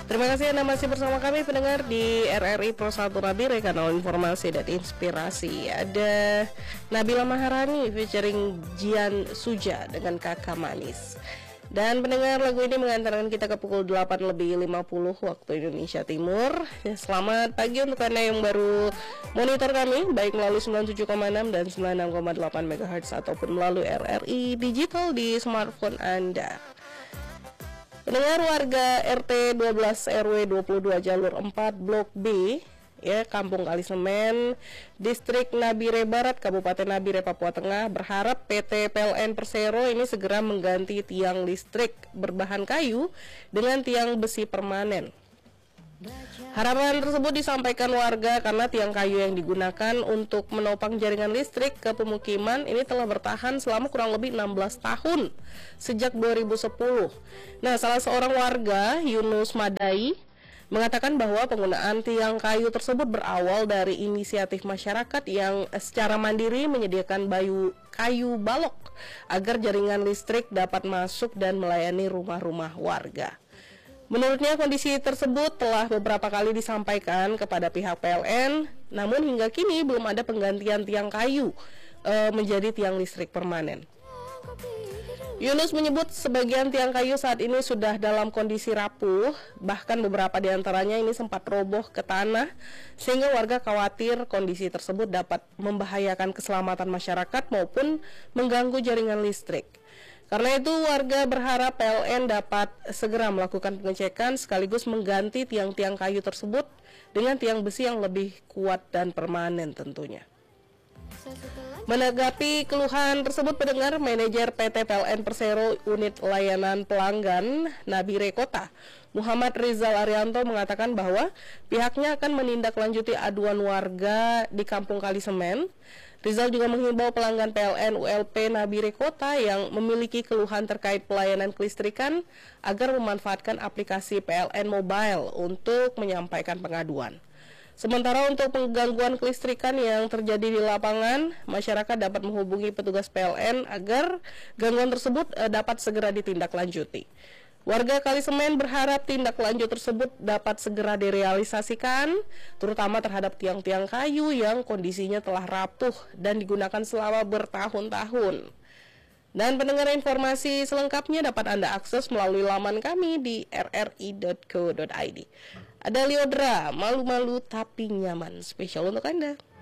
Terima kasih Anda masih bersama kami pendengar di RRI Pro 1 Nabire, kanal informasi dan inspirasi. Ada Nabila Maharani featuring Jian Suja dengan Kakak Manis. Dan pendengar, lagu ini mengantarkan kita ke pukul 8:50 waktu Indonesia Timur. Selamat pagi untuk Anda yang baru monitor kami, baik melalui 97,6 dan 96,8 MHz ataupun melalui RRI Digital di smartphone Anda. Pendengar, warga RT 12 RW 22 Jalur 4 Blok B, ya, Kampung Kali Semen, Distrik Nabire Barat, Kabupaten Nabire, Papua Tengah, berharap PT PLN Persero ini segera mengganti tiang listrik berbahan kayu dengan tiang besi permanen. Harapan tersebut disampaikan warga karena tiang kayu yang digunakan untuk menopang jaringan listrik ke pemukiman ini telah bertahan selama kurang lebih 16 tahun sejak 2010. Nah, salah seorang warga, Yunus Madai, mengatakan bahwa penggunaan tiang kayu tersebut berawal dari inisiatif masyarakat yang secara mandiri menyediakan kayu balok agar jaringan listrik dapat masuk dan melayani rumah-rumah warga. Menurutnya kondisi tersebut telah beberapa kali disampaikan kepada pihak PLN, namun hingga kini belum ada penggantian tiang kayu menjadi tiang listrik permanen. Yunus menyebut sebagian tiang kayu saat ini sudah dalam kondisi rapuh, bahkan beberapa di antaranya ini sempat roboh ke tanah, sehingga warga khawatir kondisi tersebut dapat membahayakan keselamatan masyarakat maupun mengganggu jaringan listrik. Karena itu warga berharap PLN dapat segera melakukan pengecekan sekaligus mengganti tiang-tiang kayu tersebut dengan tiang besi yang lebih kuat dan permanen tentunya. Menanggapi keluhan tersebut, pendengar, manajer PT PLN Persero Unit Layanan Pelanggan Nabire Kota, Muhammad Rizal Arianto, mengatakan bahwa pihaknya akan menindaklanjuti aduan warga di Kampung Kali Semen. Rizal juga menghimbau pelanggan PLN ULP Nabire Kota yang memiliki keluhan terkait pelayanan kelistrikan agar memanfaatkan aplikasi PLN Mobile untuk menyampaikan pengaduan. Sementara untuk penggangguan kelistrikan yang terjadi di lapangan, masyarakat dapat menghubungi petugas PLN agar gangguan tersebut dapat segera ditindaklanjuti. Warga Kali Semen berharap tindak lanjut tersebut dapat segera direalisasikan, terutama terhadap tiang-tiang kayu yang kondisinya telah rapuh dan digunakan selama bertahun-tahun. Dan pendengar, informasi selengkapnya dapat Anda akses melalui laman kami di rri.co.id. Ada Liodra, malu-malu tapi nyaman, spesial untuk Anda.